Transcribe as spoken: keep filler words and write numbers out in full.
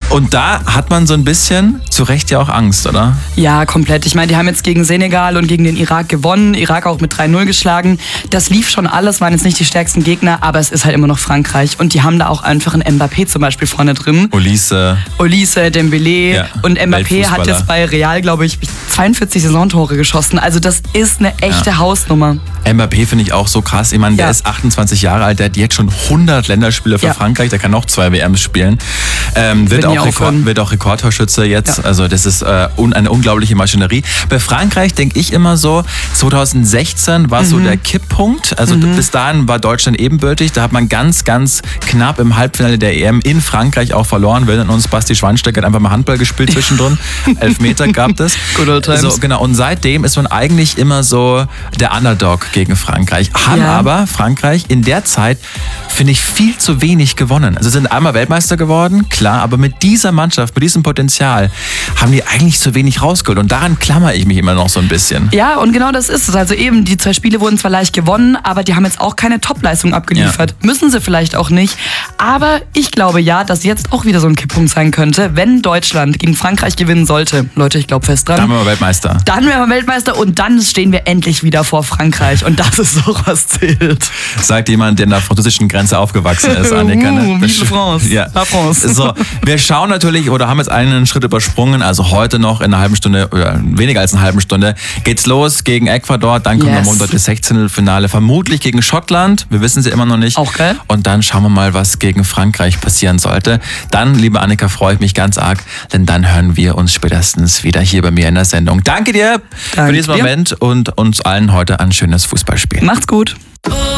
Und da hat man so ein bisschen, zu Recht ja auch Angst, oder? Ja, komplett. Ich meine, die haben jetzt gegen Senegal und gegen den Irak gewonnen. Irak auch mit drei null geschlagen. Das lief schon alles, waren jetzt nicht die stärksten Gegner, aber es ist halt immer noch Frankreich. Und die haben da auch einfach einen Mbappé zum Beispiel vorne drin. Olise. Olise, Dembélé. Ja, und Mbappé hat jetzt bei Real, glaube ich, zweiundvierzig Saisontore geschossen. Also das ist eine echte ja. Hausnummer. Mbappé finde ich auch so krass. Ich meine, der ja. ist achtundzwanzig Jahre alt, der hat jetzt schon hundert Länderspiele für ja. Frankreich, der kann noch zwei W Ms spielen. Ähm, wird, auch Rekord, wird auch Rekordtorschütze jetzt. Ja. Also das ist äh, un, eine unglaubliche Maschinerie. Bei Frankreich denke ich immer so, zweitausendsechzehn war mhm. so der Kipppunkt. Also mhm. bis dahin war Deutschland ebenbürtig. Da hat man ganz, ganz knapp im Halbfinale der E M in Frankreich auch verloren. Wir und uns Basti Schweinsteiger hat einfach mal Handball gespielt zwischendrin. Elfmeter gab es. Good old times. So, genau. Und seitdem ist man eigentlich immer so der Underdog gegen Frankreich. Haben ja. aber Frankreich in der Zeit, finde ich, viel zu wenig gewonnen. Also sind einmal Weltmeister geworden, klar, aber mit dieser Mannschaft, mit diesem Potenzial haben die eigentlich zu wenig rausgeholt. Und daran klammere ich mich immer noch so ein bisschen. Ja, und genau das ist es. Also eben, die zwei Spiele wurden zwar leicht gewonnen, aber die haben jetzt auch keine Topleistung abgeliefert. Ja. Müssen sie vielleicht auch nicht. Aber ich glaube ja, dass jetzt auch wieder so ein Kipppunkt sein könnte, wenn Deutschland gegen Frankreich gewinnen sollte. Leute, ich glaube fest dran. Dann wären wir Weltmeister. Dann wären wir Weltmeister und dann stehen wir endlich wieder vor Frankreich. Und das ist so, was zählt. Sagt jemand, der in der französischen Grenze aufgewachsen ist, Annika. Ne? Uh, vive France. Ja. La France. So, wir schauen natürlich oder haben jetzt einen Schritt übersprungen. Also heute noch in einer halben Stunde, oder weniger als einer halben Stunde, geht's los gegen Ecuador. Dann kommt yes. am Montag das Sechzehntelfinale. Vermutlich gegen Schottland. Wir wissen sie immer noch nicht. Auch geil. Und dann schauen wir mal, was gegen Frankreich passieren sollte. Dann, liebe Annika, freue ich mich ganz arg, denn dann hören wir uns spätestens wieder hier bei mir in der Sendung. Danke dir Danke für diesen dir. Moment und uns allen heute ein schönes Fußballspiel. Macht's gut.